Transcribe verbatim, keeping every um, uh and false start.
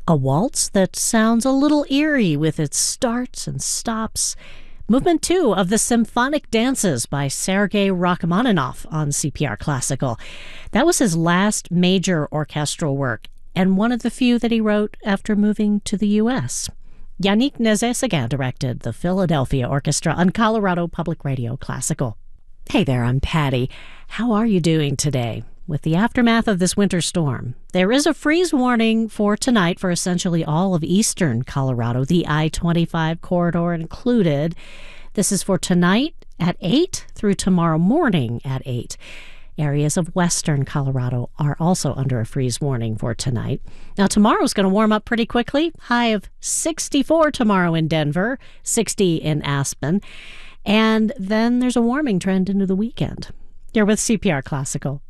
A waltz that sounds a little eerie with its starts and stops. Movement two of the Symphonic Dances by Sergei Rachmaninoff on C P R Classical. That was his last major orchestral work, and one of the few that he wrote after moving to the U S. Yannick Nézet-Séguin directed the Philadelphia Orchestra on Colorado Public Radio Classical. Hey there, I'm Patty. How are you doing today? With the aftermath of this winter storm, there is a freeze warning for tonight for essentially all of eastern Colorado, the I twenty-five corridor included. This is for tonight at eight through tomorrow morning at eight. Areas of western Colorado are also under a freeze warning for tonight. Now, tomorrow's going to warm up pretty quickly. High of sixty-four tomorrow in Denver, sixty in Aspen. And then there's a warming trend into the weekend. You're with C P R Classical.